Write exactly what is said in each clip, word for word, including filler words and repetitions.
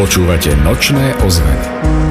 Počúvate Nočné ozveny.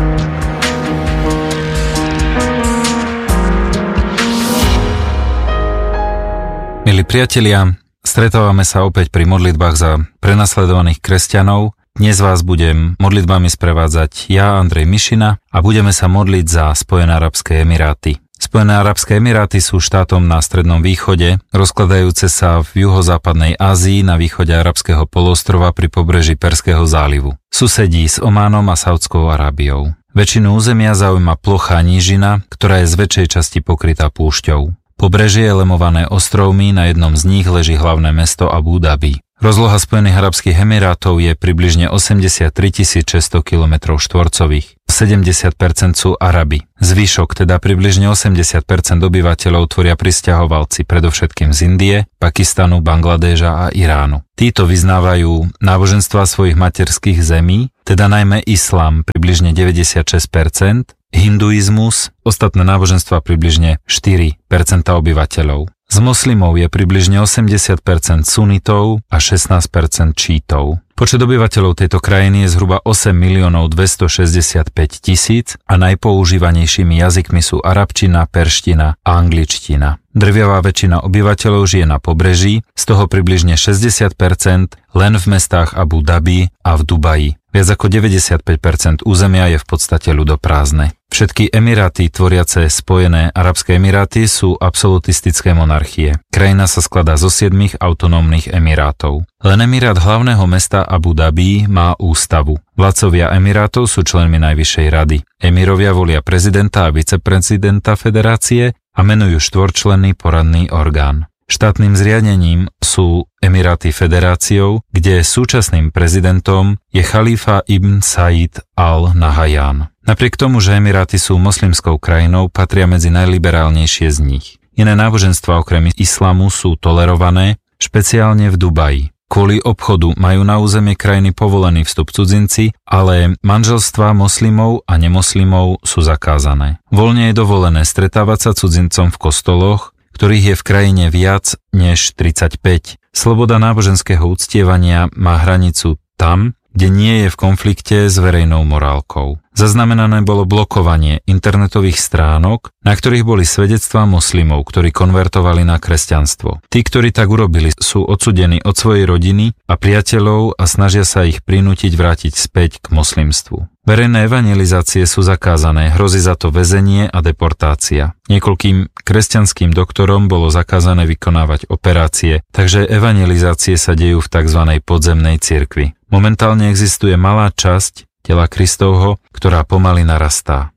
Milí priatelia, stretávame sa opäť pri modlitbách za prenasledovaných kresťanov. Dnes vás budem modlitbami sprevádzať ja, Andrej Mišina, a budeme sa modliť za Spojené arabské emiráty. Spojené arabské emiráty sú štátom na Strednom východe, rozkladajúce sa v juhozápadnej Ázii na východe arabského poloostrova pri pobreží Perského zálivu. Susedí s Ománom a Saudskou Arábiou. Väčšinu územia zaujíma plochá nížina, ktorá je z väčšej časti pokrytá púšťou. Pobrežie je lemované ostrovmi, na jednom z nich leží hlavné mesto Abu Dhabi. Rozloha Spojených arabských emirátov je približne osemdesiattri tisíc šesťsto kilometrov štvorcových. sedemdesiat percent sú Arabi. Zvyšok, teda približne osemdesiat percent obyvateľov tvoria prisťahovalci, predovšetkým z Indie, Pakistanu, Bangladéža a Iránu. Títo vyznávajú náboženstva svojich materských zemí, teda najmä islám približne deväťdesiatšesť percent, hinduizmus, ostatné náboženstva približne štyri percentá obyvateľov. Z moslimov je približne osemdesiat percent sunitov a šestnásť percent čítov. Počet obyvateľov tejto krajiny je zhruba osem miliónov dvestošesťdesiatpäť tisíc a najpoužívanejšími jazykmi sú arabčina, perština a angličtina. Drvivá väčšina obyvateľov žije na pobreží, z toho približne šesťdesiat percent len v mestách Abu Dhabi a v Dubaji. Viac ako deväťdesiatpäť percent územia je v podstate ľudoprázdne. Všetky emiráty tvoriace Spojené arabské emiráty sú absolutistické monarchie. Krajina sa skladá zo siedmich autonómnych emirátov. Len emirát hlavného mesta Abu Dhabi má ústavu. Vládcovia emirátov sú členmi Najvyššej rady. Emirovia volia prezidenta a viceprezidenta federácie a menujú štvorčlenný poradný orgán. Štátnym zriadením sú Emiráty federáciou, kde súčasným prezidentom je Chalífa ibn Said al-Nahyan. Napriek tomu, že Emiráty sú moslimskou krajinou, patria medzi najliberálnejšie z nich. Iné náboženstvá okrem islamu sú tolerované, špeciálne v Dubaji. Kvôli obchodu majú na územie krajiny povolený vstup cudzinci, ale manželstvá moslimov a nemoslimov sú zakázané. Voľne je dovolené stretávať sa cudzincom v kostoloch, ktorých je v krajine viac než tridsaťpäť. Sloboda náboženského uctievania má hranicu tam, kde nie je v konflikte s verejnou morálkou. Zaznamenané bolo blokovanie internetových stránok, na ktorých boli svedectvá moslimov, ktorí konvertovali na kresťanstvo. Tí, ktorí tak urobili, sú odsúdení od svojej rodiny a priateľov a snažia sa ich prinútiť vrátiť späť k moslimstvu. Verejné evangelizácie sú zakázané, hrozí za to väzenie a deportácia. Niekoľkým kresťanským doktorom bolo zakázané vykonávať operácie, takže evangelizácie sa dejú v tzv. Podzemnej cirkvi. Momentálne existuje malá časť tela Kristovho, ktorá pomaly narastá.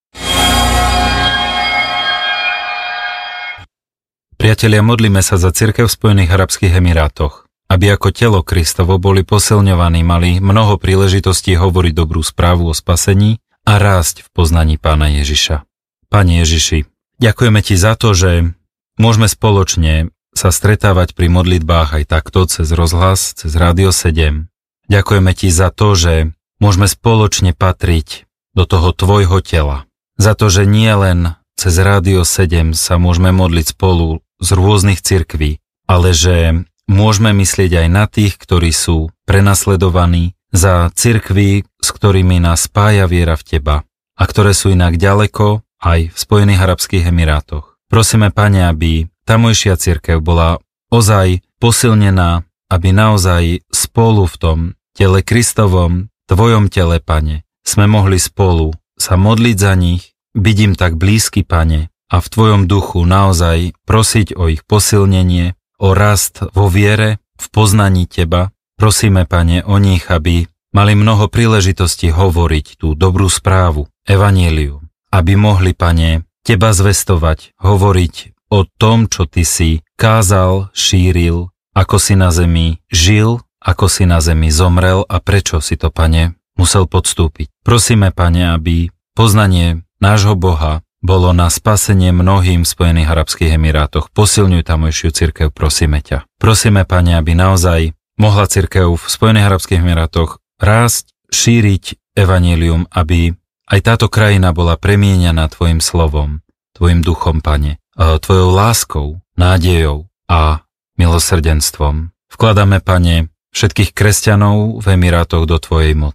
Priatelia, modlíme sa za cirkev v Spojených arabských emirátoch, aby ako telo Kristovo boli posilňovaní, mali mnoho príležitostí hovoriť dobrú správu o spasení a rásť v poznaní Pána Ježiša. Pane Ježiši, ďakujeme Ti za to, že môžeme spoločne sa stretávať pri modlitbách aj takto cez rozhlas, cez Rádio sedem. Ďakujeme Ti za to, že môžeme spoločne patriť do toho Tvojho tela. Za to, že nie len cez Rádio sedem sa môžeme modliť spolu z rôznych cirkví, ale že môžeme myslieť aj na tých, ktorí sú prenasledovaní, za cirkví, s ktorými nás spája viera v Teba a ktoré sú inak ďaleko aj v Spojených arabských emirátoch. Prosíme, Pane, aby tamojšia cirkev bola ozaj posilnená, aby naozaj spolu v tom tele Kristovom, Tvojom tele, Pane, sme mohli spolu sa modliť za nich, byť im tak blízky, Pane, a v Tvojom duchu naozaj prosiť o ich posilnenie, o rast vo viere, v poznaní Teba. Prosíme, Pane, o nich, aby mali mnoho príležitostí hovoriť tú dobrú správu, evanjelium, aby mohli, Pane, Teba zvestovať, hovoriť o tom, čo Ty si kázal, šíril, ako si na zemi žil, ako si na zemi zomrel a prečo si to, Pane, musel podstúpiť. Prosíme, Pane, aby poznanie nášho Boha bolo na spasenie mnohým v Spojených arabských emirátoch. Posilňuj tamojšiu cirkev, prosíme ťa. Prosíme, Pane, aby naozaj mohla cirkev v Spojených arabských emirátoch rásť, šíriť evanjelium, aby aj táto krajina bola premieňaná Tvojim slovom, Tvojim duchom, Pane, Tvojou láskou, nádejou a milosrdenstvom. Vkladáme, Pane, všetkých kresťanov v Emirátoch do Tvojej moci.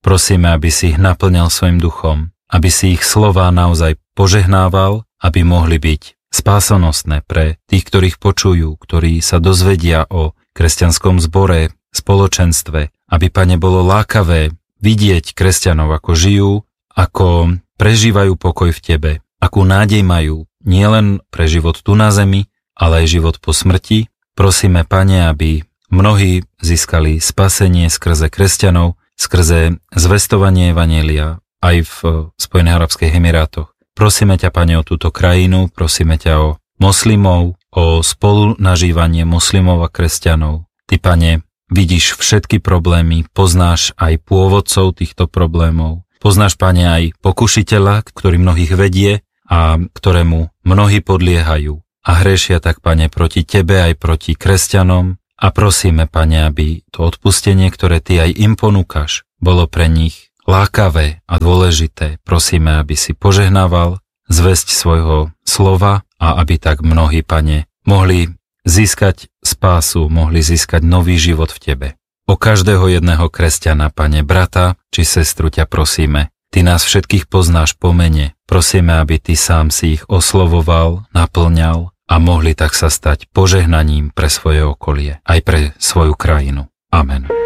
Prosíme, aby si ich naplňal svojim duchom, aby si ich slová naozaj požehnával, aby mohli byť spásonosné pre tých, ktorých počujú, ktorí sa dozvedia o kresťanskom zbore, spoločenstve, aby, Pane, bolo lákavé vidieť kresťanov, ako žijú, ako prežívajú pokoj v Tebe, akú nádej majú nielen pre život tu na zemi, ale aj život po smrti. Prosíme, Pane, aby mnohí získali spasenie skrze kresťanov, skrze zvestovanie evanjelia aj v Spojených arabských emirátoch. Prosíme ťa, Pane, o túto krajinu, prosíme ťa o moslimov, o spolunažívanie moslimov a kresťanov. Ty, Pane, vidíš všetky problémy, poznáš aj pôvodcov týchto problémov. Poznáš, Pane, aj pokušiteľa, ktorý mnohých vedie a ktorému mnohí podliehajú. A hrešia tak, Pane, proti Tebe aj proti kresťanom. A prosíme, Pane, aby to odpustenie, ktoré Ty aj im ponúkaš, bolo pre nich lákavé a dôležité. Prosíme, aby si požehnával zvesť svojho slova a aby tak mnohí, Pane, mohli získať spásu, mohli získať nový život v Tebe. O každého jedného kresťana, Pane, brata či sestru ťa prosíme. Ty nás všetkých poznáš po mene. Prosíme, aby Ty sám si ich oslovoval, naplňal a mohli tak sa stať požehnaním pre svoje okolie, aj pre svoju krajinu. Amen.